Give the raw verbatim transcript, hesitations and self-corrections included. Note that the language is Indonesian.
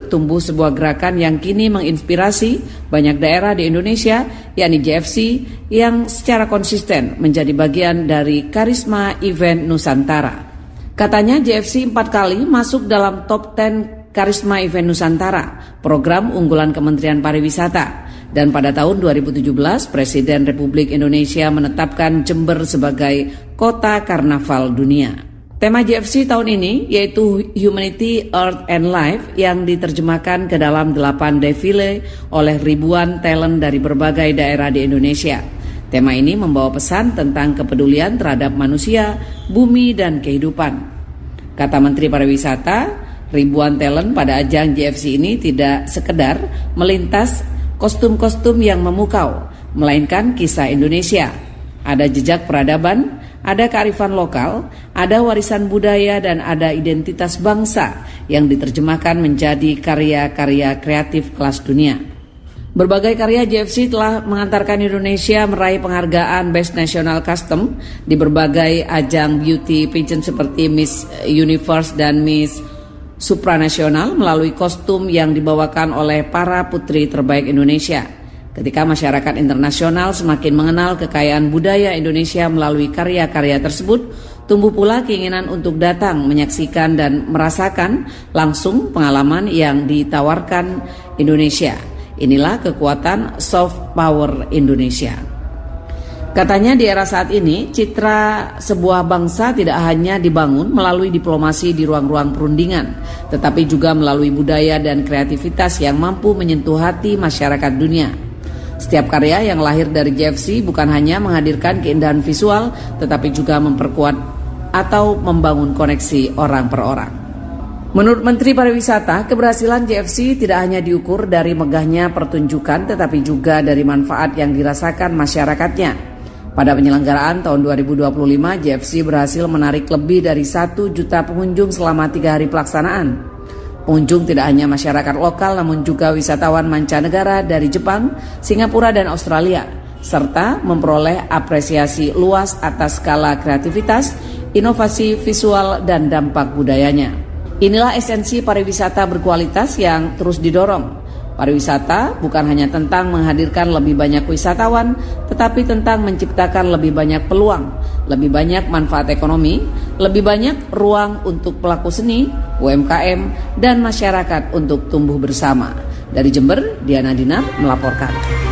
tumbuh sebuah gerakan yang kini menginspirasi banyak daerah di Indonesia, yakni J F C, yang secara konsisten menjadi bagian dari Karisma Event Nusantara. Katanya J F C empat kali masuk dalam top sepuluh Karisma Event Nusantara, program unggulan Kementerian Pariwisata. Dan pada tahun dua ribu tujuh belas, Presiden Republik Indonesia menetapkan Jember sebagai Kota Karnaval Dunia. Tema J F C tahun ini yaitu Humanity, Earth, and Life yang diterjemahkan ke dalam delapan defile oleh ribuan talent dari berbagai daerah di Indonesia. Tema ini membawa pesan tentang kepedulian terhadap manusia, bumi, dan kehidupan. Kata Menteri Pariwisata, ribuan talent pada ajang J F C ini tidak sekedar melintas kostum-kostum yang memukau, melainkan kisah Indonesia. Ada jejak peradaban, ada kearifan lokal, ada warisan budaya, dan ada identitas bangsa yang diterjemahkan menjadi karya-karya kreatif kelas dunia. Berbagai karya J F C telah mengantarkan Indonesia meraih penghargaan Best National Custom di berbagai ajang beauty pageant seperti Miss Universe dan Miss Supranasional melalui kostum yang dibawakan oleh para putri terbaik Indonesia. Ketika masyarakat internasional semakin mengenal kekayaan budaya Indonesia melalui karya-karya tersebut, tumbuh pula keinginan untuk datang, menyaksikan, dan merasakan langsung pengalaman yang ditawarkan Indonesia. Inilah kekuatan soft power Indonesia. Katanya di era saat ini, citra sebuah bangsa tidak hanya dibangun melalui diplomasi di ruang-ruang perundingan, tetapi juga melalui budaya dan kreativitas yang mampu menyentuh hati masyarakat dunia. Setiap karya yang lahir dari J F C bukan hanya menghadirkan keindahan visual, tetapi juga memperkuat atau membangun koneksi orang per orang. Menurut Menteri Pariwisata, keberhasilan J F C tidak hanya diukur dari megahnya pertunjukan, tetapi juga dari manfaat yang dirasakan masyarakatnya. Pada penyelenggaraan tahun dua ribu dua puluh lima, J F C berhasil menarik lebih dari satu juta pengunjung selama tiga hari pelaksanaan. Pengunjung tidak hanya masyarakat lokal namun juga wisatawan mancanegara dari Jepang, Singapura, dan Australia, serta memperoleh apresiasi luas atas skala kreativitas, inovasi visual, dan dampak budayanya. Inilah esensi pariwisata berkualitas yang terus didorong. Pariwisata bukan hanya tentang menghadirkan lebih banyak wisatawan, tetapi tentang menciptakan lebih banyak peluang, lebih banyak manfaat ekonomi, lebih banyak ruang untuk pelaku seni, U M K M, dan masyarakat untuk tumbuh bersama. Dari Jember, Diana Dinar melaporkan.